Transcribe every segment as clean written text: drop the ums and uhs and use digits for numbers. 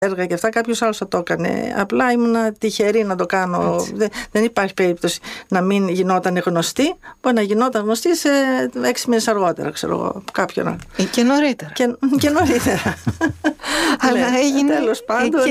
έργα και αυτά, κάποιος άλλος θα το έκανε. Απλά ήμουν τυχερή να το κάνω. Δεν υπάρχει περίπτωση να μην γινόταν γνωστή. Μπορεί να γινόταν γνωστή σε 6 μήνες αργότερα, ξέρω εγώ, κάποιον άλλο. Και νωρίτερα. Και νωρίτερα. Αλλά έγινε. Τέλος πάντων,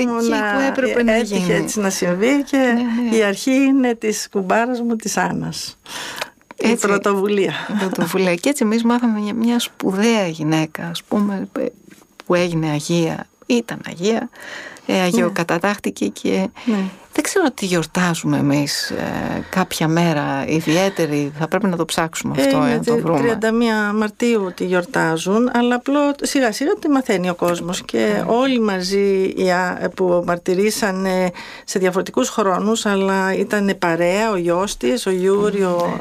έτυχε έτσι να συμβεί και η αρχή είναι της κουμπάρας μου, της Άννας. Η πρωτοβουλία. Και έτσι εμείς μάθαμε μια σπουδαία γυναίκα, ας πούμε, που έγινε Αγία. Ήταν Αγία, αγιοκατατάχθηκε και δεν ξέρω τι γιορτάζουμε εμείς κάποια μέρα ιδιαίτερη, θα πρέπει να το ψάξουμε αυτό, να το βρούμε. 31 Μαρτίου τη γιορτάζουν, αλλά απλό σιγά σιγά τη μαθαίνει ο κόσμος και όλοι μαζί που μαρτυρήσανε σε διαφορετικούς χρόνους, αλλά ήταν παρέα, ο γιος της, ο Γιούρι,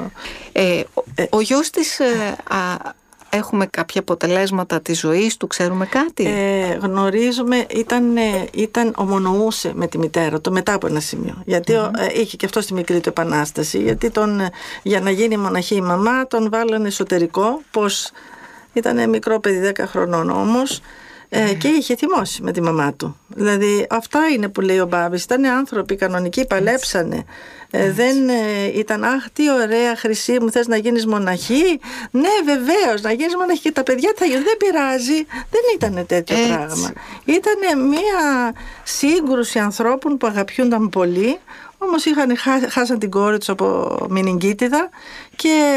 ο γιος της... Έχουμε κάποια αποτελέσματα της ζωής του, ξέρουμε κάτι? Γνωρίζουμε, ομονοούσε με τη μητέρα του μετά από ένα σημείο. Γιατί είχε και αυτό στη μικρή του επανάσταση. Γιατί για να γίνει μοναχή η μαμά τον βάλανε εσωτερικό, πως ήταν μικρό παιδί 10 χρονών όμως. Και είχε θυμώσει με τη μαμά του. Δηλαδή αυτά είναι που λέει ο Μπάμπης. Ήταν άνθρωποι κανονικοί, παλέψανε. Δεν ήταν αχ τι ωραία χρυσή μου, θες να γίνεις μοναχή? Ναι βεβαίως, να γίνεις μοναχή και τα παιδιά θα γίνουν, δεν πειράζει. Δεν ήταν τέτοιο πράγμα. Ήταν μια σύγκρουση ανθρώπων που αγαπιούνταν πολύ, όμως χάσαν την κόρη τους από μηνυγκίτιδα και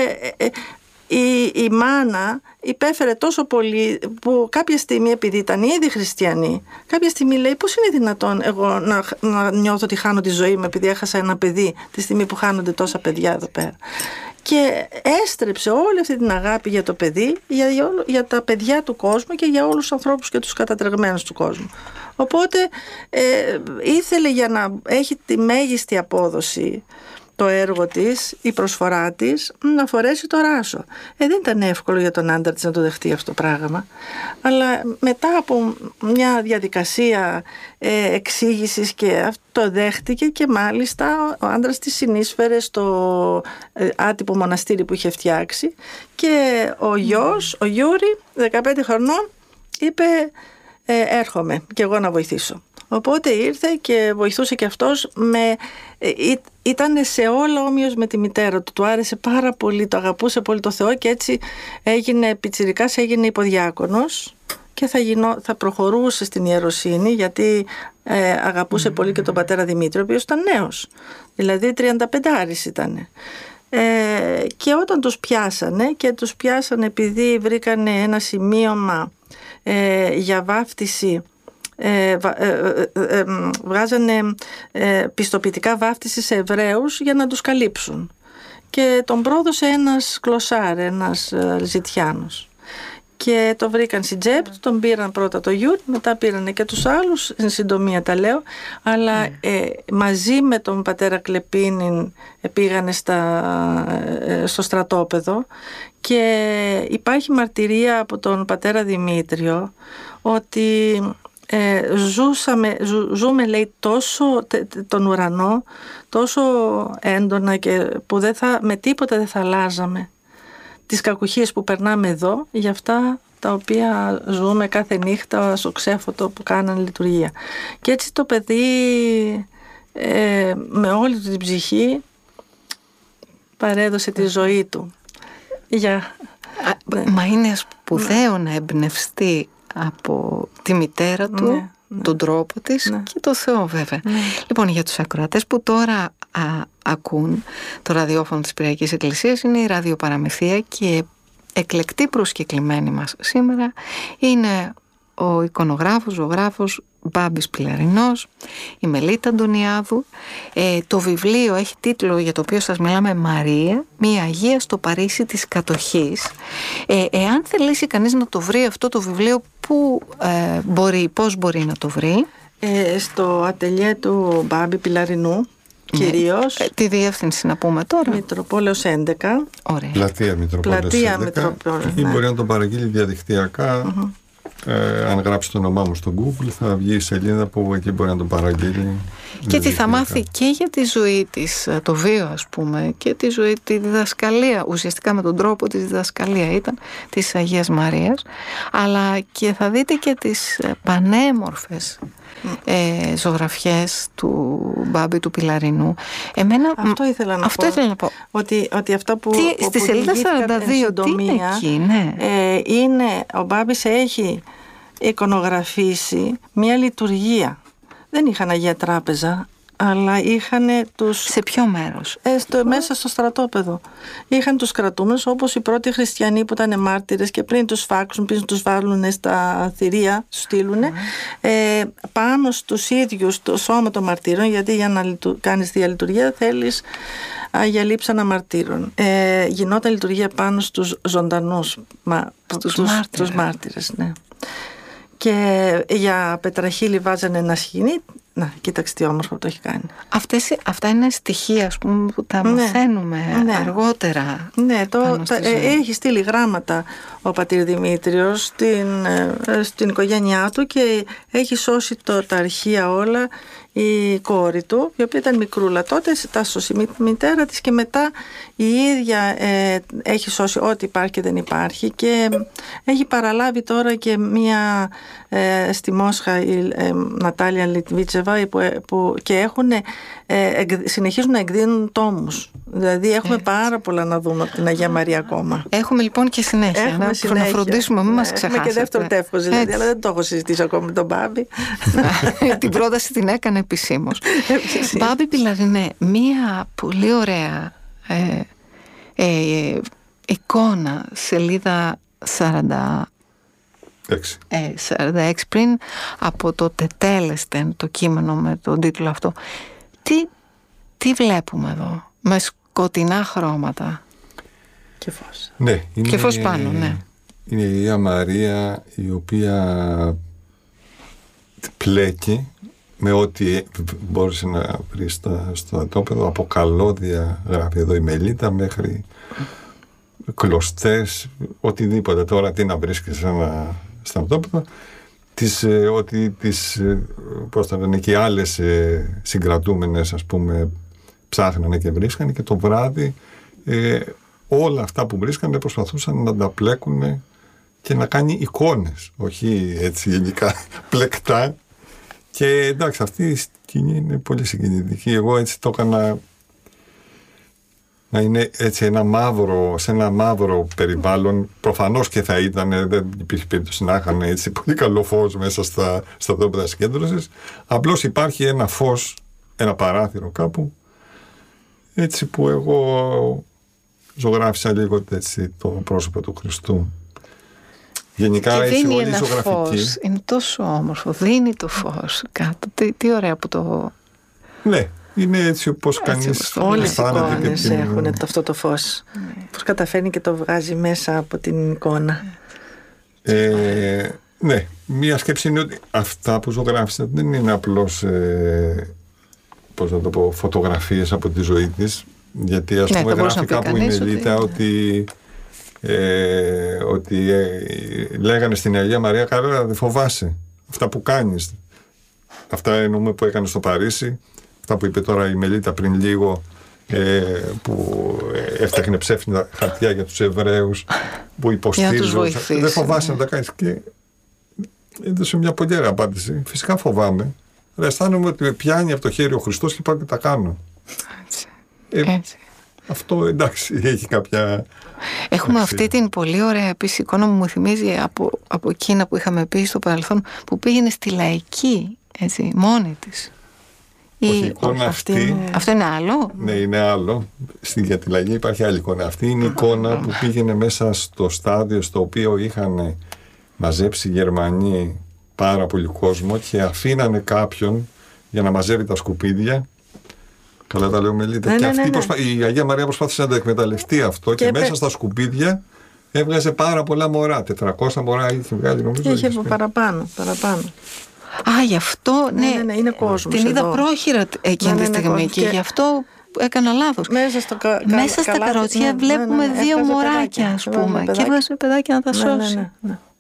η μάνα υπέφερε τόσο πολύ που κάποια στιγμή, επειδή ήταν ήδη χριστιανή, κάποια στιγμή λέει πώς είναι δυνατόν εγώ να νιώθω ότι χάνω τη ζωή μου επειδή έχασα ένα παιδί τη στιγμή που χάνονται τόσα παιδιά εδώ πέρα. Και έστρεψε όλη αυτή την αγάπη για το παιδί, για τα παιδιά του κόσμου και για όλους τους ανθρώπους και τους κατατρεγμένους του κόσμου. Οπότε ήθελε για να έχει τη μέγιστη απόδοση το έργο της, η προσφορά της, να φορέσει το ράσο. Δεν ήταν εύκολο για τον άντρα της να το δεχτεί αυτό το πράγμα. Αλλά μετά από μια διαδικασία εξήγησης και αυτό δέχτηκε και μάλιστα ο άντρας της συνείσφερε στο άτυπο μοναστήρι που είχε φτιάξει και ο γιος, ο Γιούρι, 15 χρονών, είπε έρχομαι και εγώ να βοηθήσω. Οπότε ήρθε και βοηθούσε και αυτός ήταν σε όλα όμοιος με τη μητέρα του. Του άρεσε πάρα πολύ, το αγαπούσε πολύ το Θεό και έτσι έγινε πιτσιρικάς, έγινε υποδιάκονος και θα προχωρούσε στην ιεροσύνη γιατί αγαπούσε πολύ και τον πατέρα Δημήτριο, ο οποίος ήταν νέος. Δηλαδή 35άρης ήταν. Και όταν τους πιάσανε επειδή βρήκανε ένα σημείωμα για βάφτιση, βγάζανε πιστοποιητικά βάφτιση σε Εβραίους για να τους καλύψουν και τον πρόδωσε ένας κλωσάρ, ένας Ζητιάνος και το βρήκαν στην τσέπη του, τον πήραν πρώτα το Γιούρι, μετά πήραν και τους άλλους, εν συντομία τα λέω, αλλά μαζί με τον πατέρα Κλεπίνιν πήγανε στο στρατόπεδο και υπάρχει μαρτυρία από τον πατέρα Δημήτριο ότι ζούμε λέει τόσο τον ουρανό τόσο έντονα και που με τίποτα δεν θα αλλάζαμε τις κακουχίες που περνάμε εδώ για αυτά τα οποία ζούμε κάθε νύχτα στο ξέφωτο που κάνανε λειτουργία. Και έτσι το παιδί με όλη του την ψυχή παρέδωσε τη ζωή του. Μα είναι σπουδαίο να εμπνευστεί από τη μητέρα του, τον τρόπο της και το Θεό βέβαια. Λοιπόν, για τους ακροατές που τώρα ακούν το ραδιόφωνο της Πυριακής Εκκλησίας, είναι η ραδιοπαραμυθία και εκλεκτή προσκεκλημένη μας σήμερα είναι ο εικονογράφος, ζωγράφος Μπάμπης Πηλαρινός, η Μελίτα Αντωνιάδου. Το βιβλίο έχει τίτλο, για το οποίο σας μιλάμε, Μαρία, μια Αγία στο Παρίσι της κατοχής. Εάν θελήσει κανείς να το βρει αυτό το βιβλίο, πώς μπορεί να το βρει? Στο ατελιέ του Μπάμπη Πηλαρινού, κυρίως. Τη διεύθυνση να πούμε τώρα. Μητροπόλεως 11. Ωραία. Πλατεία Μητροπόλεως 11. Ή μπορεί να τον παραγγείλει διαδικτυακά. Αν γράψει το όνομά μου στο Google θα βγει η σελίδα που εκεί μπορεί να τον παραγγείλει. Και τι θα μάθει και για τη ζωή της, το βίο ας πούμε, και τη ζωή, τη διδασκαλία, ουσιαστικά με τον τρόπο της διδασκαλία ήταν της Αγίας Μαρίας, αλλά και θα δείτε και τις πανέμορφες ζωγραφιές του Μπάμπη του Πιλαρινού. Αυτό ήθελα να πω. Ότι αυτά που στη σελίδα 42 τι είναι εκεί, ναι. Είναι, ο Μπάμπης έχει εικονογραφήσει μια λειτουργία. Δεν είχαν Αγία Τράπεζα, αλλά είχαν τους... Σε ποιο μέρος? Μέσα στο στρατόπεδο. Είχαν τους κρατούμενους, όπως οι πρώτοι χριστιανοί που ήταν μάρτυρες, και πριν τους φάξουν, πριν τους βάλουν στα θηρία, τους στείλουν πάνω στους ίδιους το σώμα των μαρτύρων, γιατί για να κάνεις διαλειτουργία θέλεις Αγία Λείψανα μαρτύρων. Γινόταν λειτουργία πάνω στους ζωντανούς, στους μάρτυρες, ναι. Και για πετραχύλι βάζανε ένα σχοινί. Να, κοίταξε τι όμορφο που το έχει κάνει. Αυτά είναι στοιχεία, ας πούμε, που τα μαθαίνουμε αργότερα. Ναι, έχει στείλει γράμματα ο πατήρ Δημήτριος στην οικογένειά του και έχει σώσει τα αρχεία όλα η κόρη του, η οποία ήταν μικρούλα τότε, τα σώσει η μητέρα της, και μετά η ίδια έχει σώσει ό,τι υπάρχει και δεν υπάρχει, και έχει παραλάβει τώρα και μία στη Μόσχα η Νατάλια Λιτβίτσεβα, που και συνεχίζουν να εκδίνουν τόμους. Δηλαδή έχουμε πάρα πολλά να δούμε από την Αγία Μαρία ακόμα. Έχουμε λοιπόν και συνέχεια. Να φροντίσουμε, μην μας ξεχάσετε. Έχουμε και δεύτερο τεύχος δηλαδή, αλλά δεν το έχω συζητήσει ακόμα με τον Μπάμπη. Την πρόταση την έκανε επισήμως. Μπάμπη Πιλαρινέ, μία πολύ ωραία εικόνα, σελίδα 46 πριν από το Τετέλεστεν, το κείμενο με τον τίτλο αυτό. Τι βλέπουμε εδώ? Με σκοτεινά χρώματα και φως. Ναι, και φως πάνω, ναι. Είναι η Αγία Μαρία, η οποία πλέκει με ό,τι μπόρεσε να βρει στο στρατόπεδο, από καλώδια, γράφει εδώ η Μελίτα, μέχρι κλωστές, οτιδήποτε. Τώρα τι να βρίσκεις σε ένα στρατόπεδο, πώς θα λένε, και οι άλλες συγκρατούμενες, ας πούμε, ψάχνανε και βρίσκανε, και το βράδυ όλα αυτά που βρίσκανε προσπαθούσαν να τα πλέκουν και να κάνει εικόνες, όχι έτσι γενικά πλεκτά. Και εντάξει, αυτή η σκηνή είναι πολύ συγκινητική. Εγώ έτσι το έκανα να είναι έτσι σε ένα μαύρο περιβάλλον. Προφανώς και θα ήταν, δεν υπήρχε περίπτωση να είχαν έτσι πολύ καλό φως μέσα στα στρατόπεδα συγκέντρωσης. Απλώς υπάρχει ένα φως, ένα παράθυρο κάπου, έτσι που εγώ ζωγράφισα λίγο έτσι το πρόσωπο του Χριστού. Γενικά και έτσι δίνει όλη η ζωγραφική. Φως. Είναι τόσο όμορφο, δίνει το φως κάτω. Τι ωραία που το... Ναι, είναι έτσι όπως κανείς... Όλες οι εικόνες έχουν αυτό το φως. Πώς καταφέρνει και το βγάζει μέσα από την εικόνα. Ναι, μία σκέψη είναι ότι αυτά που ζωγράφισα δεν είναι απλώς πώς να το πω, φωτογραφίες από τη ζωή της, γιατί ας πούμε γράφει κάπου η Μελίτα ότι λέγανε στην Αγία Μαρία, καλά δεν φοβάσαι αυτά που κάνεις. Αυτά εννοούμε που έκανε στο Παρίσι, αυτά που είπε τώρα η Μελίτα πριν λίγο, που έφτιαχνε ψεύτικα χαρτιά για τους Εβραίους που υποστήριζαν. Δεν φοβάσαι να τα κάνεις. Και έδωσε μια πολύ ωραία απάντηση. Φυσικά φοβάμαι, αλλά αισθάνομαι ότι με πιάνει από το χέρι ο Χριστός και πάω και τα κάνω. Έτσι. Αυτό εντάξει, έχει κάποια... Έχουμε αυτή την πολύ ωραία επίσης εικόνα που μου θυμίζει από εκείνα που είχαμε πει στο παρελθόν, που πήγαινε στη λαϊκή, έτσι, μόνη της. Όχι, η εικόνα αυτή... Αυτό είναι άλλο? Ναι, είναι άλλο. Για τη λαϊκή υπάρχει άλλη εικόνα. Αυτή είναι η εικόνα που πήγαινε μέσα στο στάδιο στο οποίο είχαν μαζέψει οι Γερμανοί πάρα πολύ κόσμο και αφήνανε κάποιον για να μαζεύει τα σκουπίδια. Καλά τα λέω, Μελίτα. Και αυτή η Αγία Μαρία προσπάθησε να το εκμεταλλευτεί αυτό και μέσα στα σκουπίδια έβγαζε πάρα πολλά μωρά. 400 μωρά είχε βγάλει, νομίζω. Είχε παραπάνω. Α, γι' αυτό, ναι, είναι κόσμος. Την είδα πρόχειρα εκείνη τη στιγμή και γι' αυτό έκανα λάθος. Μέσα στα καρότσια βλέπουμε δύο μωράκια, ας πούμε, και έβγαζε παιδάκια να τα σώσει.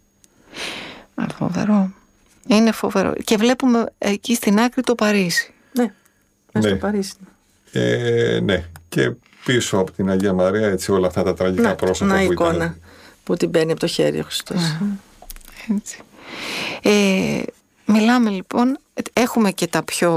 Φοβερό. Είναι φοβερό. Και βλέπουμε εκεί στην άκρη το Παρίσι. Ναι, στο Παρίσι. Ναι, και πίσω από την Αγία Μαρία, έτσι, όλα αυτά τα τραγικά πρόσωπα που εικόνα ήταν. που την παίρνει από το χέρι ο Χριστός. Έτσι. Μιλάμε λοιπόν, έχουμε και τα πιο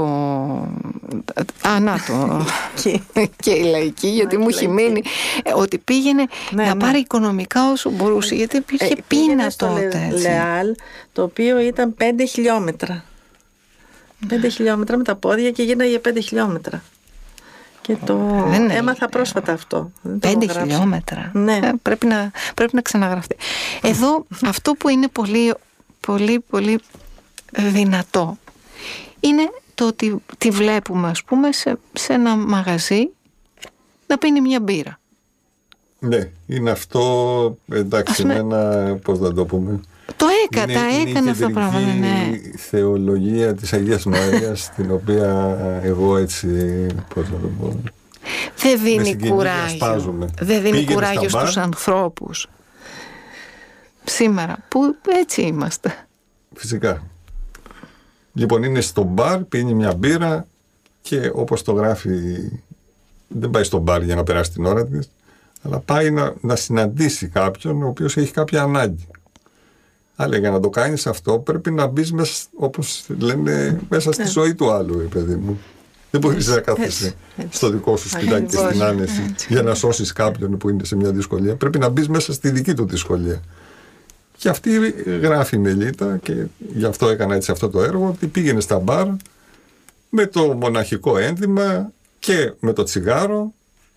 ανάτο και η λαϊκή, γιατί μου έχει μείνει ότι πήγαινε να πάρει οικονομικά όσο μπορούσε, γιατί υπήρχε πείνα τότε. Λεάλ, το οποίο ήταν 5 χιλιόμετρα. 5 χιλιόμετρα με τα πόδια και γίναγε 5 χιλιόμετρα. Και το έμαθα πρόσφατα αυτό. 5 χιλιόμετρα. Ναι. Πρέπει να ξαναγραφτεί. Εδώ αυτό που είναι πολύ, πολύ, πολύ δυνατό είναι το ότι τη βλέπουμε, ας πούμε, σε ένα μαγαζί να πίνει μια μπύρα. Ναι, είναι αυτό, εντάξει, είναι ένα, πώς θα το πούμε, τα έκανε αυτά τα πράγματα. Είναι η θεολογία της Αγίας Μαρίας, την οποία εγώ έτσι, πώς θα το πω, δεν δίνει κουράγιο. Δεν δίνει κουράγιο στους ανθρώπους σήμερα που έτσι είμαστε. Φυσικά. Λοιπόν, είναι στο μπαρ, πίνει μια μπύρα και όπως το γράφει, δεν πάει στο μπαρ για να περάσει την ώρα της, αλλά πάει να συναντήσει κάποιον ο οποίος έχει κάποια ανάγκη. Αλλά για να το κάνεις αυτό πρέπει να μπεις μέσα, όπως λένε, μέσα στη ζωή του άλλου, παιδί μου. Δεν μπορείς να κάθεσαι στο δικό σου σπιτάκι και στην άνεση για να σώσεις κάποιον που είναι σε μια δυσκολία. Πρέπει να μπεις μέσα στη δική του δυσκολία. Και αυτή γράφει η Μελίτα, και γι' αυτό έκανα έτσι αυτό το έργο, ότι πήγαινε στα μπαρ με το μοναχικό ένδυμα και με το τσιγάρο.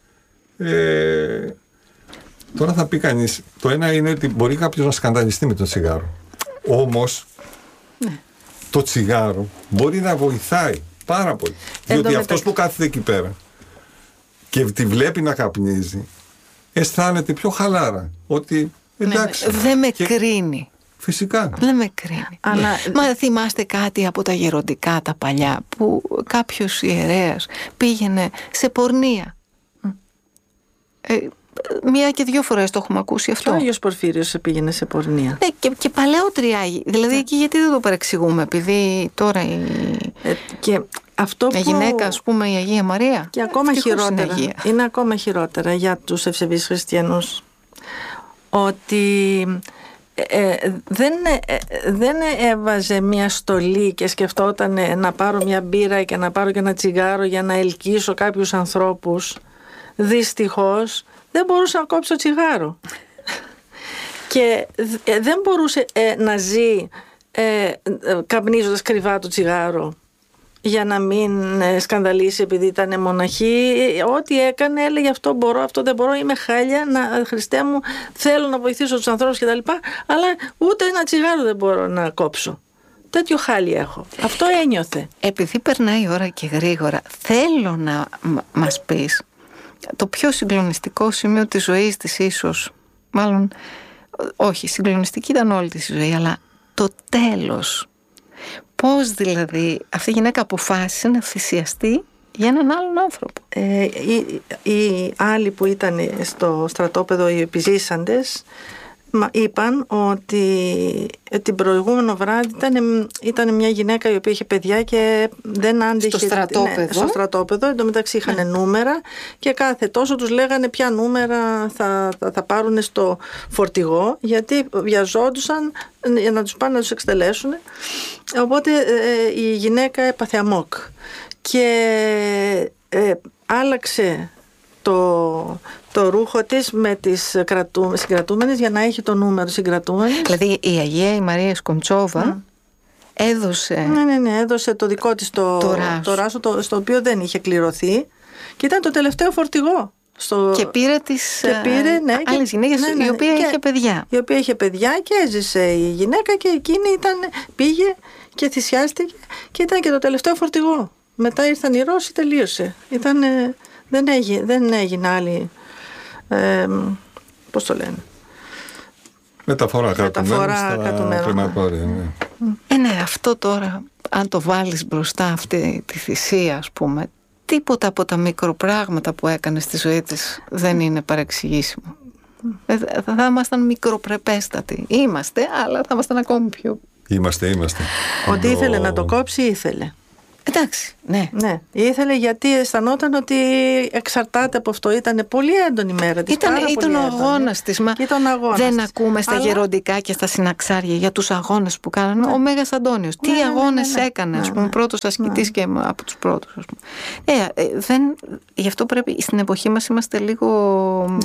Τώρα θα πει κανείς, το ένα είναι ότι μπορεί κάποιος να σκανδαλιστεί με το τσιγάρο. Όμως το τσιγάρο μπορεί να βοηθάει πάρα πολύ. Διότι αυτός που κάθεται εκεί πέρα και τη βλέπει να καπνίζει, αισθάνεται πιο χαλάρα. Ότι εντάξει. Δεν με κρίνει. Φυσικά. Δεν με κρίνει. Μα θυμάστε κάτι από τα γεροντικά τα παλιά, που κάποιος ιερέας πήγαινε σε πορνεία. Μία και δύο φορές το έχουμε ακούσει αυτό. Και ο Άγιος Πορφύριος πήγαινε σε πορνεία. Και παλαιότεροι Άγιοι. Δηλαδή εκεί γιατί δεν το παρεξηγούμε, επειδή τώρα και αυτό η γυναίκα, ας πούμε, η Αγία Μαρία. Και ακόμα χειρότερα. Είναι ακόμα χειρότερα για τους χριστιανούς. Ότι δεν έβαζε μια στολή και σκεφτόταν να πάρω μια μπύρα και να πάρω και ένα τσιγάρο για να ελκύσω κάποιους ανθρώπους. Δυστυχώς δεν μπορούσε να κόψει το τσιγάρο και δεν μπορούσε να ζει καπνίζοντας κρυβά το τσιγάρο για να μην σκανδαλίσει επειδή ήταν μοναχή. Ό,τι έκανε έλεγε αυτό μπορώ, αυτό δεν μπορώ, είμαι χάλια, Χριστέ μου, θέλω να βοηθήσω τους ανθρώπους κτλ, αλλά ούτε ένα τσιγάρο δεν μπορώ να κόψω. Τέτοιο χάλι έχω. Αυτό ένιωθε. Επειδή περνάει η ώρα και γρήγορα, θέλω να μας πεις το πιο συγκλονιστικό σημείο της ζωής της, ίσως, μάλλον όχι, συγκλονιστική ήταν όλη της η ζωή, αλλά το τέλος. Πώς δηλαδή αυτή η γυναίκα αποφάσισε να θυσιαστεί για έναν άλλον άνθρωπο. Οι άλλοι που ήταν στο στρατόπεδο, οι επιζήσαντες, είπαν ότι την προηγούμενο βράδυ ήταν μια γυναίκα η οποία είχε παιδιά και δεν άντυχε στο στρατόπεδο. Εν τω μεταξύ είχαν νούμερα και κάθε τόσο τους λέγανε ποια νούμερα θα πάρουν στο φορτηγό, γιατί βιαζόντουσαν για να τους πάνε να τους εξτελέσουν. Οπότε η γυναίκα έπαθε αμόκ και άλλαξε το ρούχο της με τις συγκρατούμενες για να έχει το νούμερο συγκρατούμενες. Δηλαδή η Αγία η Μαρία Σκομτσόβα έδωσε... Ναι, έδωσε το δικό της το ράσο, στο οποίο δεν είχε κληρωθεί και ήταν το τελευταίο φορτηγό. Και πήρε τις άλλες γυναίκες, η οποία είχε παιδιά. Η οποία είχε παιδιά και έζησε η γυναίκα και εκείνη πήγε και θυσιάστηκε και ήταν και το τελευταίο φορτηγό. Μετά ήρθαν οι Ρώσοι, τελείωσε. Δεν έγινε άλλη, πώς το λένε, μεταφορά κάτω στα κρεματόρια. Ναι, αυτό τώρα, αν το βάλεις μπροστά αυτή τη θυσία, ας πούμε, τίποτα από τα μικροπράγματα που έκανε στη ζωή της δεν είναι παρεξηγήσιμο. Θα ήμασταν μικροπρεπέστατοι. Είμαστε, αλλά θα ήμασταν ακόμη πιο... Είμαστε. Ότι ήθελε να το κόψει, ήθελε. Εντάξει, ναι. Ναι, ήθελε γιατί αισθανόταν ότι εξαρτάται από αυτό. Ήταν πολύ έντονη η μέρα της. Ήταν ο αγώνας της. Δεν ακούμε στα γεροντικά και στα συναξάρια για τους αγώνες που κάνανε. Ο Μέγας Αντώνιος. Τι αγώνες έκανε, ας πούμε, πρώτος ασκητής και από τους πρώτους, ας πούμε. Γι' αυτό πρέπει, στην εποχή μας είμαστε λίγο...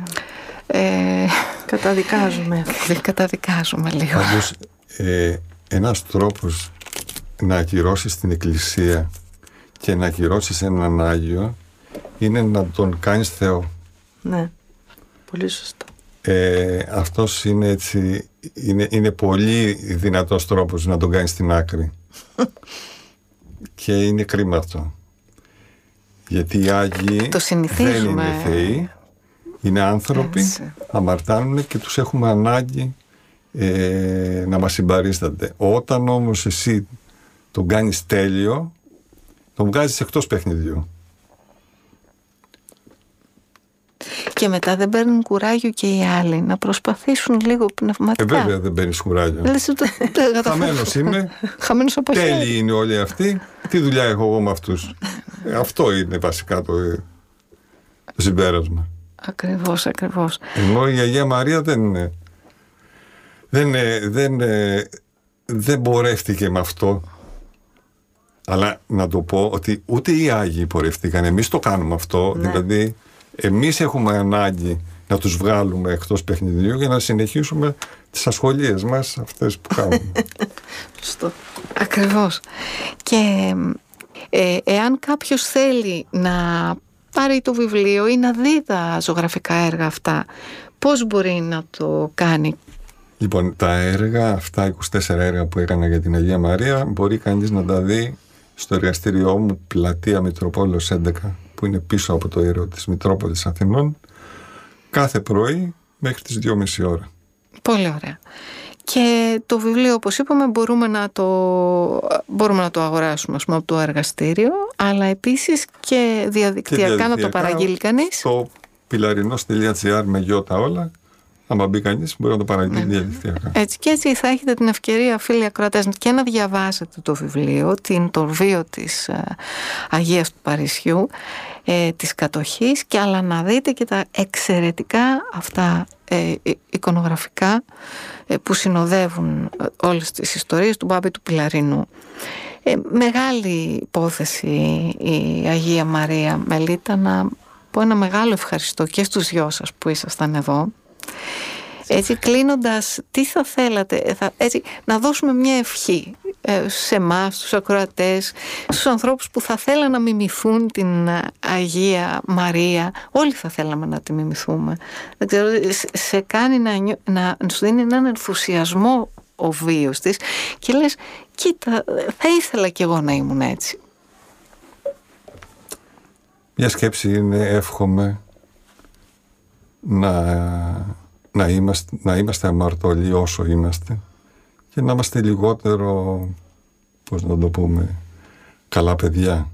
Καταδικάζουμε λίγο. Πάντως, ένας τρόπος να ακυρώσεις την Εκκλησία και να ακυρώσεις έναν Άγιο είναι να τον κάνεις Θεό. Ναι, πολύ σωστά. Αυτός είναι έτσι, είναι πολύ δυνατός τρόπος να τον κάνεις στην άκρη. Και είναι κρίμα αυτό. Γιατί οι Άγιοι δεν είναι θεοί, είναι άνθρωποι, αμαρτάνουν και τους έχουμε ανάγκη να μας συμπαρίστανται. Όταν όμως εσύ τον κάνεις τέλειο, τον βγάζεις εκτός παιχνιδιού. Και μετά δεν παίρνουν κουράγιο και οι άλλοι να προσπαθήσουν λίγο πνευματικά. Βέβαια δεν παίρνεις κουράγιο. Χαμένος είμαι. Τέλειοι είναι όλοι αυτοί. Τι δουλειά έχω εγώ με αυτούς. Αυτό είναι βασικά το συμπέρασμα. Ακριβώς. Ενώ η Αγία Μαρία δεν πορεύτηκε με αυτό. Αλλά να το πω ότι ούτε οι Άγιοι πορεύτηκαν. Εμείς το κάνουμε αυτό. Ναι. Δηλαδή εμείς έχουμε ανάγκη να τους βγάλουμε εκτός παιχνιδιού για να συνεχίσουμε τις ασχολίες μας, αυτές που κάνουμε. Σωστό. Ακριβώς. Και εάν κάποιος θέλει να πάρει το βιβλίο ή να δει τα ζωγραφικά έργα αυτά, πώς μπορεί να το κάνει? Λοιπόν, τα έργα αυτά, 24 έργα που έκανα για την Αγία Μαρία, μπορεί κανείς να τα δει στο εργαστήριό μου, Πλατεία Μητροπόλεως 11, που είναι πίσω από το ιερό της Μητρόπολης Αθηνών, κάθε πρωί μέχρι τις 2:30 ώρα. Πολύ ωραία. Και το βιβλίο, όπως είπαμε, μπορούμε να το αγοράσουμε, ας πούμε, από το εργαστήριο, αλλά επίσης και διαδικτυακά να το παραγγείλει κανείς. Στο pilarinos.gr με γιώτα όλα. Άμα μπει κανείς μπορεί να το παραγγείλει διαδικτυακά. Έτσι και έτσι θα έχετε την ευκαιρία, φίλοι ακροατές, και να διαβάσετε το βιβλίο, το βίο της Αγίας του Παρισιού, της κατοχής, και αλλά να δείτε και τα εξαιρετικά αυτά εικονογραφικά που συνοδεύουν όλες τις ιστορίες του Μπάμπη του Πιλαρινού. Μεγάλη υπόθεση η Αγία Μαρία. Μελίτα, να πω ένα μεγάλο ευχαριστώ και στους δυο σας που ήσασταν εδώ. Έτσι, κλείνοντας, τι θα θέλατε, έτσι, να δώσουμε μια ευχή σε εμάς, στους ακροατές, στους ανθρώπους που θα θέλαν να μιμηθούν την Αγία Μαρία. Όλοι θα θέλαμε να τη μιμηθούμε. Δεν ξέρω, σε κάνει να σου δίνει έναν ενθουσιασμό ο βίος της και λες, κοίτα, θα ήθελα κι εγώ να ήμουν έτσι. Μια σκέψη είναι, εύχομαι να είμαστε αμαρτωλοί όσο είμαστε και να είμαστε λιγότερο, πώς να το πούμε, καλά παιδιά.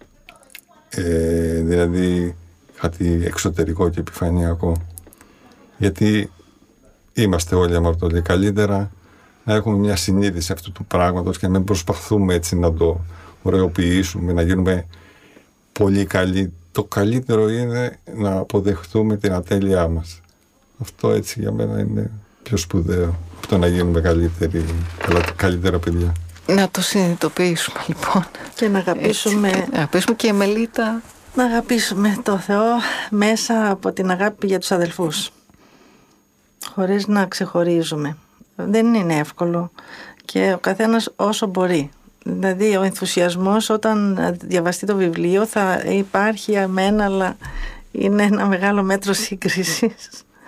Δηλαδή κάτι εξωτερικό και επιφανειακό. Γιατί είμαστε όλοι αμαρτωλοί. Καλύτερα να έχουμε μια συνείδηση αυτού του πράγματος και να μην προσπαθούμε έτσι να το ωραιοποιήσουμε, να γίνουμε πολύ καλοί. Το καλύτερο είναι να αποδεχτούμε την ατέλειά μας. Αυτό έτσι για μένα είναι πιο σπουδαίο από το να γίνουμε καλύτερα παιδιά. Να το συνειδητοποιήσουμε λοιπόν. Και να αγαπήσουμε και Μελίτα. Να αγαπήσουμε το Θεό μέσα από την αγάπη για τους αδελφούς. Χωρίς να ξεχωρίζουμε. Δεν είναι εύκολο. Και ο καθένας όσο μπορεί. Δηλαδή ο ενθουσιασμός όταν διαβαστεί το βιβλίο θα υπάρχει αμένα, αλλά είναι ένα μεγάλο μέτρο σύγκρισης.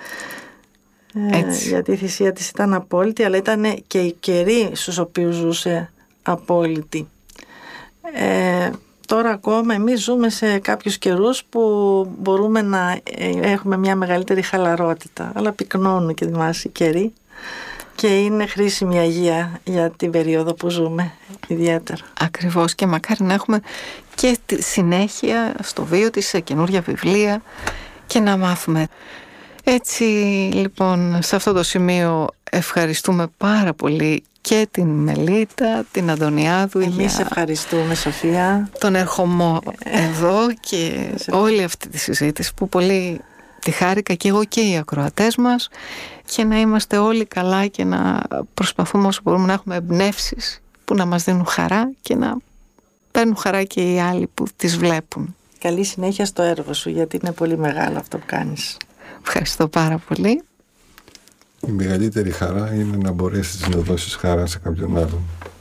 Γιατί η θυσία της ήταν απόλυτη, αλλά ήταν και οι καιροί στους οποίους ζούσε απόλυτη. Τώρα ακόμα εμείς ζούμε σε κάποιους καιρούς που μπορούμε να έχουμε μια μεγαλύτερη χαλαρότητα, αλλά πυκνώνουν και μας οι καιροί και είναι χρήσιμη Αγία για την περίοδο που ζούμε ιδιαίτερα. Ακριβώς, και μακάρι να έχουμε και τη συνέχεια στο βίο της σε καινούργια βιβλία και να μάθουμε. Έτσι λοιπόν, σε αυτό το σημείο ευχαριστούμε πάρα πολύ και την Μελίτα, την Αντωνιάδου. Εμείς ευχαριστούμε, Σοφία. Τον ερχομό εδώ και όλη αυτή τη συζήτηση που πολύ τη χάρηκα και εγώ και οι ακροατές μας, και να είμαστε όλοι καλά και να προσπαθούμε όσο μπορούμε να έχουμε εμπνεύσεις που να μας δίνουν χαρά και να παίρνουν χαρά και οι άλλοι που τις βλέπουν. Καλή συνέχεια στο έργο σου, γιατί είναι πολύ μεγάλο αυτό που κάνεις. Ευχαριστώ πάρα πολύ. Η μεγαλύτερη χαρά είναι να μπορέσεις να δώσεις χαρά σε κάποιον άλλον.